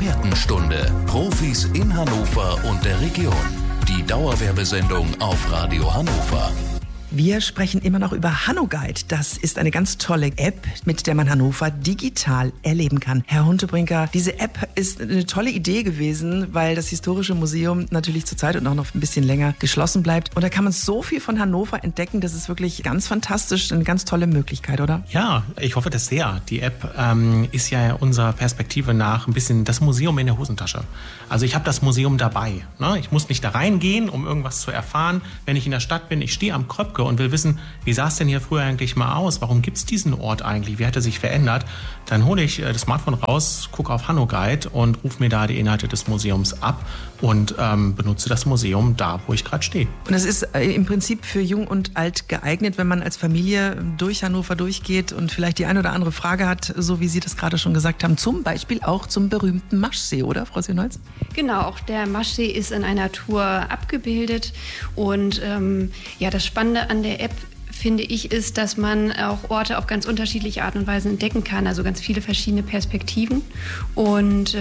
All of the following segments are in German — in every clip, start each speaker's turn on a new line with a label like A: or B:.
A: Expertenstunde. Profis in Hannover und der Region. Die Dauerwerbesendung auf Radio Hannover.
B: Wir sprechen immer noch über HannoGuide. Das ist eine ganz tolle App, mit der man Hannover digital erleben kann. Herr Huntebrinker, diese App ist eine tolle Idee gewesen, weil das Historische Museum natürlich zurzeit und auch noch ein bisschen länger geschlossen bleibt. Und da kann man so viel von Hannover entdecken. Das ist wirklich ganz fantastisch, eine ganz tolle Möglichkeit, oder?
C: Ja, ich hoffe das sehr. Die App ist ja unserer Perspektive nach ein bisschen das Museum in der Hosentasche. Also ich habe das Museum dabei. Ne? Ich muss nicht da reingehen, um irgendwas zu erfahren. Wenn ich in der Stadt bin, ich stehe am Kröpke und will wissen, wie sah es denn hier früher eigentlich mal aus? Warum gibt es diesen Ort eigentlich? Wie hat er sich verändert? Dann hole ich das Smartphone raus, gucke auf HannoGuide und rufe mir da die Inhalte des Museums ab und benutze das Museum da, wo ich gerade stehe.
B: Und es ist im Prinzip für Jung und Alt geeignet, wenn man als Familie durch Hannover durchgeht und vielleicht die eine oder andere Frage hat, so wie Sie das gerade schon gesagt haben, zum Beispiel auch zum berühmten Maschsee, oder, Frau Senholz?
D: Genau, auch der Maschsee ist in einer Tour abgebildet und das Spannende an der App, finde ich, ist, dass man auch Orte auf ganz unterschiedliche Art und Weise entdecken kann, also ganz viele verschiedene Perspektiven und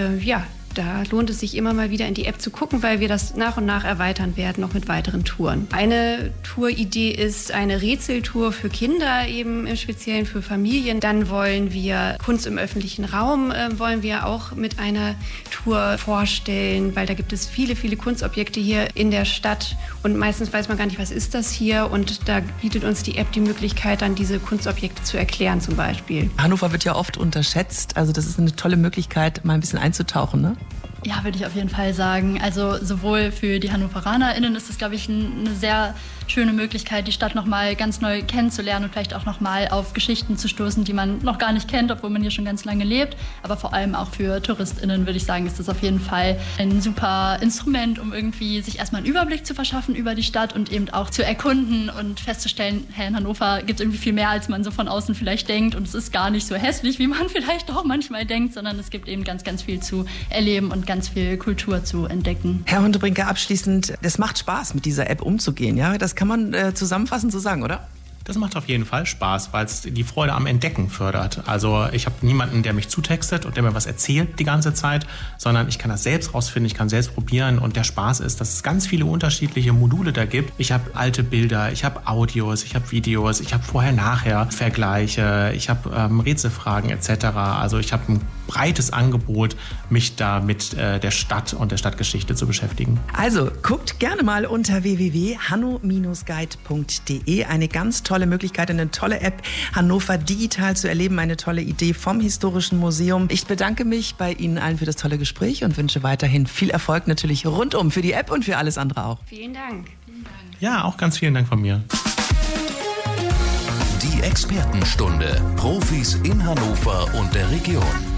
D: da lohnt es sich immer mal wieder in die App zu gucken, weil wir das nach und nach erweitern werden, noch mit weiteren Touren. Eine Touridee ist eine Rätseltour für Kinder, eben im Speziellen für Familien. Dann wollen wir Kunst im öffentlichen Raum, wollen wir auch mit einer Tour vorstellen, weil da gibt es viele, viele Kunstobjekte hier in der Stadt und meistens weiß man gar nicht, was ist das hier, und da bietet uns die App die Möglichkeit, dann diese Kunstobjekte zu erklären zum Beispiel.
B: Hannover wird ja oft unterschätzt, also das ist eine tolle Möglichkeit, mal ein bisschen einzutauchen, ne?
E: Ja, würde ich auf jeden Fall sagen. Also sowohl für die HannoveranerInnen ist es, glaube ich, eine sehr schöne Möglichkeit, die Stadt nochmal ganz neu kennenzulernen und vielleicht auch nochmal auf Geschichten zu stoßen, die man noch gar nicht kennt, obwohl man hier schon ganz lange lebt. Aber vor allem auch für TouristInnen, würde ich sagen, ist das auf jeden Fall ein super Instrument, um irgendwie sich erstmal einen Überblick zu verschaffen über die Stadt und eben auch zu erkunden und festzustellen, in Hannover gibt es irgendwie viel mehr, als man so von außen vielleicht denkt, und es ist gar nicht so hässlich, wie man vielleicht auch manchmal denkt, sondern es gibt eben ganz, ganz viel zu erleben und ganz viel Kultur zu entdecken.
B: Herr Huntebrinker, abschließend, es macht Spaß, mit dieser App umzugehen, ja? Das kann man zusammenfassend so sagen, oder?
C: Das macht auf jeden Fall Spaß, weil es die Freude am Entdecken fördert. Also ich habe niemanden, der mich zutextet und der mir was erzählt die ganze Zeit, sondern ich kann das selbst rausfinden, ich kann selbst probieren, und der Spaß ist, dass es ganz viele unterschiedliche Module da gibt. Ich habe alte Bilder, ich habe Audios, ich habe Videos, ich habe Vorher-Nachher-Vergleiche, ich habe Rätselfragen etc. Also ich habe ein breites Angebot, mich da mit der Stadt und der Stadtgeschichte zu beschäftigen.
B: Also guckt gerne mal unter www.hanno-guide.de. Eine ganz tolle Möglichkeit, eine tolle App, Hannover digital zu erleben, eine tolle Idee vom Historischen Museum. Ich bedanke mich bei Ihnen allen für das tolle Gespräch und wünsche weiterhin viel Erfolg natürlich rundum für die App und für alles andere auch.
D: Vielen Dank.
C: Ja, auch ganz vielen Dank von mir.
A: Die Expertenstunde. Profis in Hannover und der Region.